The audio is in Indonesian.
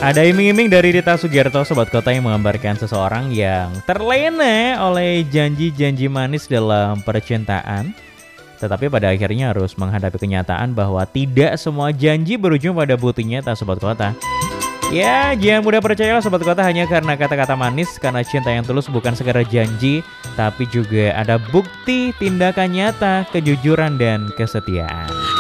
Ada iming-iming dari Rita Sugiarto, Sobat Kota, yang menggambarkan seseorang yang terlena oleh janji-janji manis dalam percintaan. Tetapi pada akhirnya harus menghadapi kenyataan bahwa tidak semua janji berujung pada bukti nyata, Sobat Kota. Ya, jangan mudah percayalah Sobat Kota hanya karena kata-kata manis, karena cinta yang tulus bukan sekedar janji, tapi juga ada bukti tindakan nyata, kejujuran, dan kesetiaan.